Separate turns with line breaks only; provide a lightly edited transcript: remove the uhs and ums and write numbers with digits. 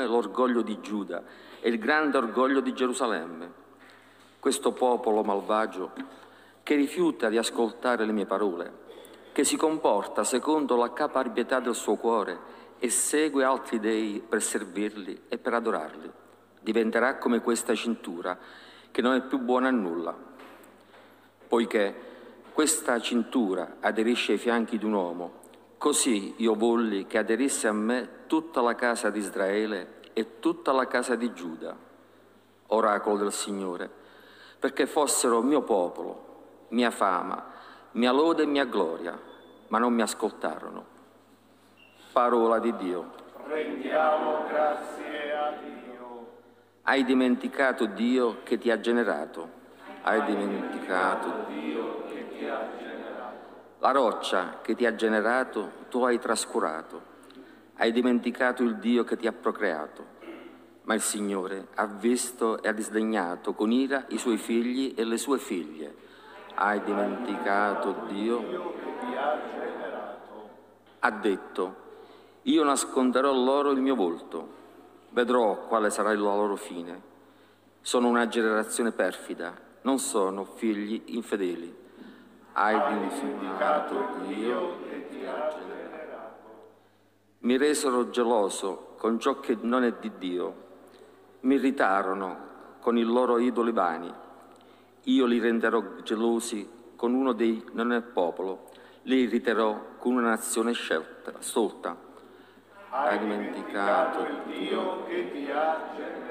l'orgoglio di Giuda e il grande orgoglio di Gerusalemme. Questo popolo malvagio che rifiuta di ascoltare le mie parole, che si comporta secondo la caparbietà del suo cuore e segue altri dei per servirli e per adorarli, diventerà come questa cintura che non è più buona a nulla. Poiché questa cintura aderisce ai fianchi di un uomo, così io volli che aderisse a me tutta la casa di Israele e tutta la casa di Giuda, oracolo del Signore, perché fossero mio popolo, mia fama, mia lode e mia gloria, ma non mi ascoltarono. Parola di Dio.
Rendiamo grazie a Dio.
Hai dimenticato Dio che ti ha generato. Hai dimenticato
Dio che ti ha generato.
la roccia che ti ha generato, tu hai trascurato. Hai dimenticato il Dio che ti ha procreato. Ma il Signore ha visto e ha disdegnato con ira i suoi figli e le sue figlie. Hai dimenticato Dio
Che ti ha generato.
ha detto: io nasconderò loro il mio volto, vedrò quale sarà la loro fine. Sono una generazione perfida, non sono figli infedeli. Hai dimenticato Dio che ti ha generato. Mi resero geloso con ciò che non è di Dio, mi irritarono con i loro idoli vani. Io li renderò gelosi con uno dei non è popolo, li irriterò con una nazione scelta, stolta. Hai dimenticato
il Dio che ti ha generato.